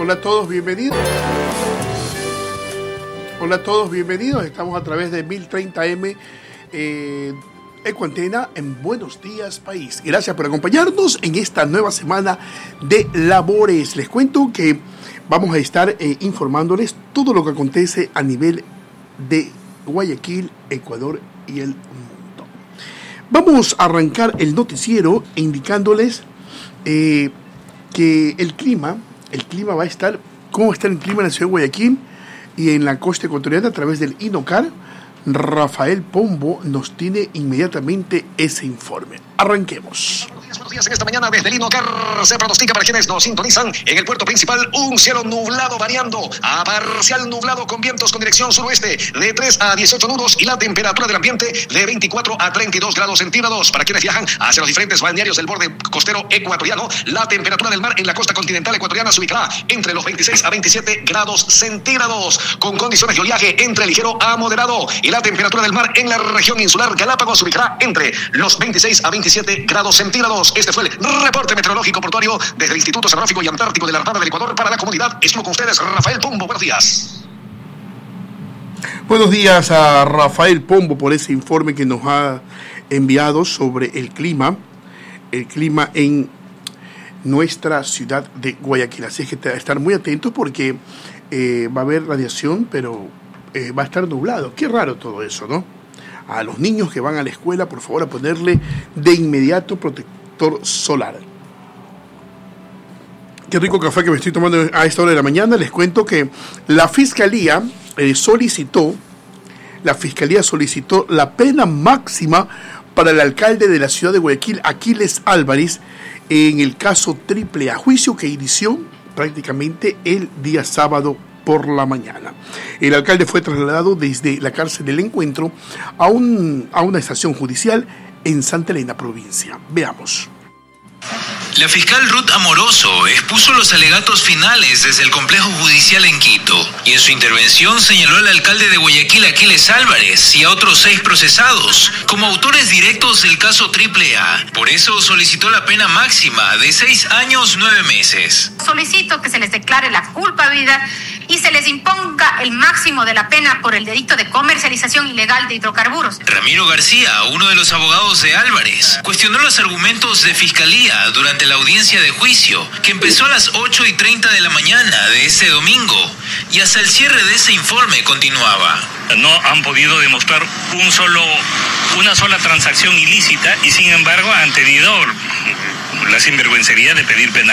Hola a todos, bienvenidos. Hola a todos, bienvenidos. Estamos a través de 1030M Ecuantena en Buenos Días País. Gracias por acompañarnos en esta nueva semana de labores. Les cuento que vamos a estar informándoles todo lo que acontece a nivel de Guayaquil, Ecuador y el mundo. Vamos a arrancar el noticiero indicándoles que el clima va a estar, cómo está el clima en la ciudad de Guayaquil y en la costa ecuatoriana a través del INOCAR. Rafael Pombo nos tiene inmediatamente ese informe. Arranquemos. Buenos días. En esta mañana desde el INOCAR se pronostica para quienes nos sintonizan en el puerto principal un cielo nublado variando a parcial nublado con vientos con dirección suroeste de 3 a 18 nudos y la temperatura del ambiente de 24 a 32 grados centígrados. Para quienes viajan hacia los diferentes balnearios del borde costero ecuatoriano, la temperatura del mar en la costa continental ecuatoriana se ubicará entre los 26 a 27 grados centígrados con condiciones de oleaje entre ligero a moderado, y la temperatura del mar en la región insular Galápagos se ubicará entre los 26 a 27 grados centígrados. Este fue el reporte meteorológico portuario desde el Instituto Oceanográfico y Antártico de la Armada del Ecuador para la comunidad. Estuvo con ustedes Rafael Pombo. Buenos días. Buenos días a Rafael Pombo por ese informe que nos ha enviado sobre el clima en nuestra ciudad de Guayaquil. Así es que estar muy atentos porque va a haber radiación, pero va a estar nublado. Qué raro todo eso, ¿no? A los niños que van a la escuela, por favor, a ponerle de inmediato protector solar. Qué rico café que me estoy tomando a esta hora de la mañana. Les cuento que la Fiscalía solicitó la pena máxima para el alcalde de la ciudad de Guayaquil, Aquiles Álvarez, en el caso AAA, juicio que inició prácticamente el día sábado por la mañana. El alcalde fue trasladado desde la cárcel del Encuentro a una estación judicial en Santa Elena, provincia. Veamos. La fiscal Ruth Amoroso expuso los alegatos finales desde el complejo judicial en Quito y en su intervención señaló al alcalde de Guayaquil, Aquiles Álvarez, y a otros 6 procesados como autores directos del caso AAA. Por eso solicitó la pena máxima de 6 años 9 meses. Solicito que se les declare la culpabilidad y se les imponga el máximo de la pena por el delito de comercialización ilegal de hidrocarburos. Ramiro García, uno de los abogados de Álvarez, cuestionó los argumentos de fiscalía durante la audiencia de juicio, que empezó a las 8:30 de la mañana de este domingo y hasta el cierre de ese informe continuaba. No han podido demostrar una sola transacción ilícita y sin embargo han tenido la sinvergüencería de pedir penal.